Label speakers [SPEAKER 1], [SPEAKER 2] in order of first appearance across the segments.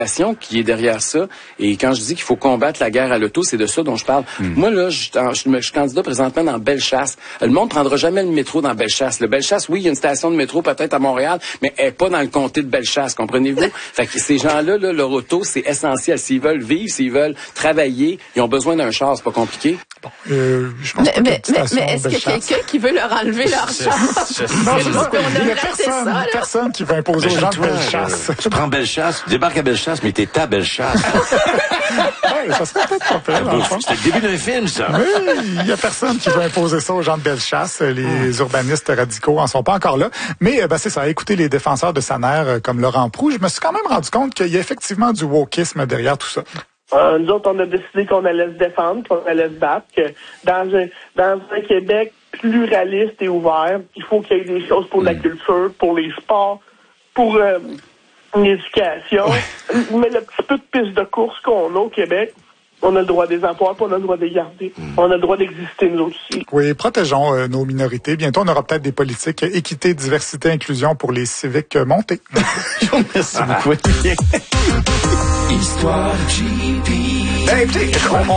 [SPEAKER 1] qui est derrière ça. Et quand je dis qu'il faut combattre la guerre à l'auto, c'est de ça dont je parle. Moi, là, je suis candidat présentement dans Bellechasse. Le monde prendra jamais le métro dans Bellechasse. Le Bellechasse, oui, il y a une station de métro peut-être à Montréal, mais elle est pas dans le comté de Bellechasse, comprenez-vous? Fait que ces gens-là, là, leur auto, c'est essentiel. S'ils veulent vivre, s'ils veulent travailler, ils ont besoin d'un char, c'est pas compliqué.
[SPEAKER 2] Bon, je pense
[SPEAKER 3] mais est-ce qu'il y a quelqu'un qui veut leur enlever leur char?
[SPEAKER 2] Non, il y a personne qui veut imposer aux gens de Bellechasse.
[SPEAKER 4] Je prends Bellechasse, je débarque à Bellechasse, mais t'es ta Bellechasse.
[SPEAKER 2] Ouais, ça serait peut-être pas pire.
[SPEAKER 4] C'était le début d'un film, ça.
[SPEAKER 2] Oui, il y a personne qui veut imposer ça aux gens de Bellechasse. Les urbanistes radicaux en sont pas encore là. Mais c'est ça, écoutez les défenseurs de Saner comme Laurent Proulx, je me suis quand même rendu compte qu'il y a effectivement du wokisme derrière tout ça.
[SPEAKER 5] Nous autres, on a décidé qu'on allait se défendre, qu'on allait se battre, que dans un Québec pluraliste et ouvert, il faut qu'il y ait des choses pour la culture, pour les sports, pour l'éducation. Mais le petit peu de piste de course qu'on a au Québec, on a le droit des emplois, puis on a le droit de les garder. On a le droit d'exister, nous aussi.
[SPEAKER 2] Oui, protégeons nos minorités. Bientôt, on aura peut-être des politiques équité, diversité, inclusion pour les civiques montés.
[SPEAKER 4] Merci beaucoup.
[SPEAKER 6] Histoire JP.
[SPEAKER 7] Écoutez,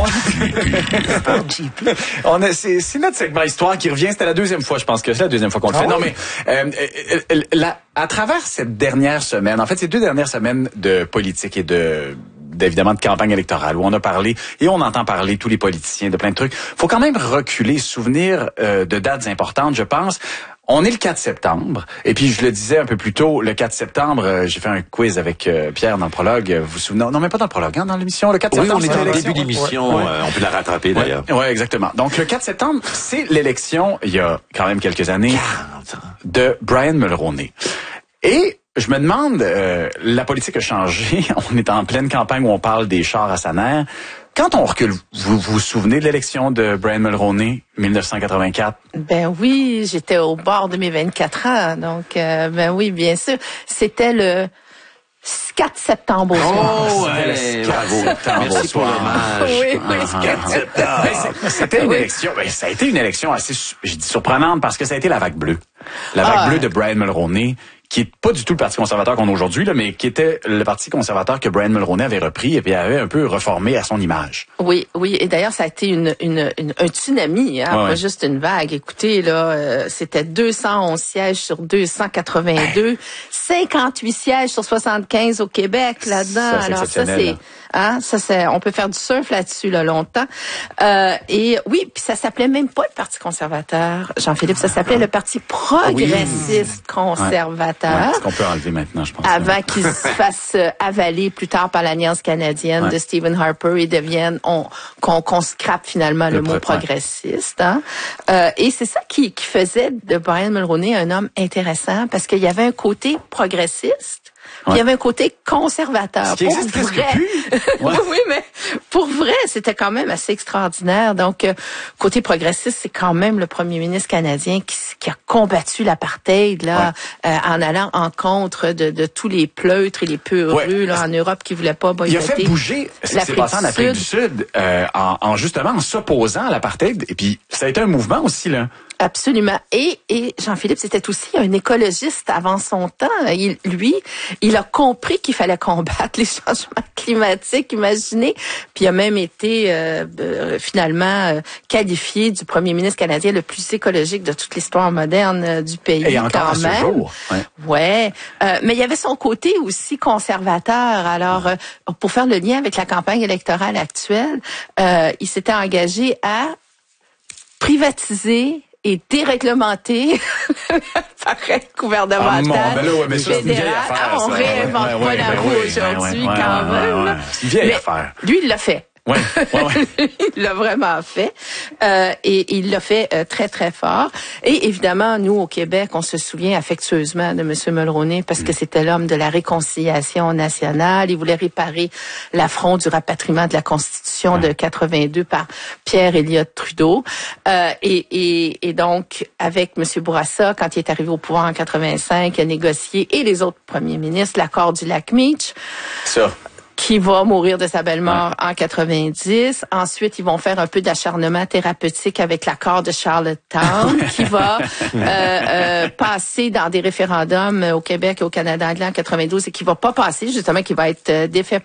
[SPEAKER 7] c'est notre segment Histoire qui revient. C'était la deuxième fois, je pense que c'est la deuxième fois qu'on le fait. Non, mais à travers cette dernière semaine, en fait, ces 2 dernières semaines de politique et évidemment de campagne électorale où on a parlé et on entend parler tous les politiciens de plein de trucs. Faut quand même reculer, se souvenir de dates importantes, je pense. On est le 4 septembre, et puis je le disais un peu plus tôt, le 4 septembre, j'ai fait un quiz avec Pierre dans le prologue, vous vous souvenez? Non, mais pas dans le prologue, dans l'émission, le 4 septembre.
[SPEAKER 4] Oui, on est au début de l'émission, on peut la rattraper d'ailleurs.
[SPEAKER 7] Oui, exactement. Donc le 4 septembre, c'est l'élection, il y a quand même quelques années, de Brian Mulroney. Et je me demande, la politique a changé, on est en pleine campagne où on parle des chars à Saner. Quand on recule, vous vous souvenez de l'élection de Brian Mulroney, 1984?
[SPEAKER 3] Ben oui, j'étais au bord de mes 24 ans, donc ben oui, bien sûr. C'était le 4 septembre au soir.
[SPEAKER 4] Oh, ouais, bravo. Merci pour l'hommage.
[SPEAKER 3] Oui,
[SPEAKER 4] 4 septembre.
[SPEAKER 7] C'était une élection, ça a été une élection assez, je dis surprenante, parce que ça a été la vague bleue. La vague bleue de Brian Mulroney, qui est pas du tout le Parti conservateur qu'on a aujourd'hui, là, mais qui était le Parti conservateur que Brian Mulroney avait repris et puis avait un peu reformé à son image.
[SPEAKER 3] Oui, et d'ailleurs, ça a été un tsunami, pas juste une vague. Écoutez, là, c'était 211 sièges sur 282, 58 sièges sur 75 au Québec, là-dedans.
[SPEAKER 7] Ça,
[SPEAKER 3] alors ça, c'est, on peut faire du surf là-dessus, là, longtemps. Et oui, puis ça s'appelait même pas le Parti conservateur, Jean-Philippe, ça s'appelait le Parti progressiste conservateur.
[SPEAKER 7] Ce qu'on peut enlever maintenant, je pense.
[SPEAKER 3] Avant qu'il se fasse avaler plus tard par l'Alliance canadienne de Stephen Harper et devienne, qu'on scrape finalement le mot progressiste. Hein? Et c'est ça qui faisait de Brian Mulroney un homme intéressant parce qu'il y avait un côté progressiste. Puis il y avait un côté conservateur.
[SPEAKER 7] Ce qui existe presque plus.
[SPEAKER 3] Oui, mais pour vrai, c'était quand même assez extraordinaire. Donc, côté progressiste, c'est quand même le premier ministre canadien qui a combattu l'apartheid là, en allant en contre de tous les pleutres et les peureux là, en Europe qui voulaient pas boycotter.
[SPEAKER 7] Il a fait bouger ce qui s'est passé en Afrique du Sud en s'opposant à l'apartheid. Et puis, ça a été un mouvement aussi, là.
[SPEAKER 3] Absolument. Et Jean-Philippe, c'était aussi un écologiste avant son temps. Il a compris qu'il fallait combattre les changements climatiques, imaginez. Puis il a même été finalement qualifié du premier ministre canadien le plus écologique de toute l'histoire moderne du pays.
[SPEAKER 7] Et encore à ce jour.
[SPEAKER 3] Ouais. Mais il y avait son côté aussi conservateur. Alors, pour faire le lien avec la campagne électorale actuelle, il s'était engagé à privatiser et déréglementer l'appareil gouvernemental fédéral. On réinvente pas la roue aujourd'hui quand même.
[SPEAKER 7] C'est une vieille affaire.
[SPEAKER 3] Lui, il l'a fait.
[SPEAKER 7] Ouais.
[SPEAKER 3] Il l'a vraiment fait. Et il l'a fait très, très fort. Et évidemment, nous, au Québec, on se souvient affectueusement de M. Mulroney parce que c'était l'homme de la réconciliation nationale. Il voulait réparer l'affront du rapatriement de la Constitution de 82 par Pierre Elliott Trudeau. Et donc, avec M. Bourassa, quand il est arrivé au pouvoir en 85, il a négocié, et les autres premiers ministres, l'accord du Lac Meach.
[SPEAKER 7] Ça.
[SPEAKER 3] qui va mourir de sa belle mort en 90. Ensuite, ils vont faire un peu d'acharnement thérapeutique avec l'accord de Charlottetown qui va passer dans des référendums au Québec et au Canada anglais en 92 et qui va pas passer, justement, qui va être défait